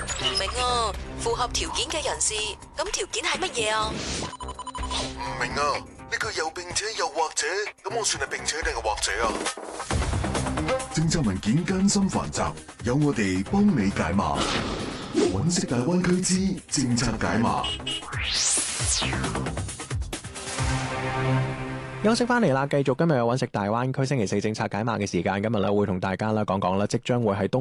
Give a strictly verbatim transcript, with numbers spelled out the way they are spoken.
唔明啊，符合條件嘅人士，咁條件係乜嘢啊？ 唔明啊，呢個又並且又或者，咁我算係並且定係或者啊？ 政策文件艱辛繁雜，有我哋幫你解碼。揾食大灣區之政策解碼。 休息翻嚟啦，繼續今日嘅揾食大灣區星期四政策解碼嘅時間。今日咧會同大家咧講講啦，即將會喺東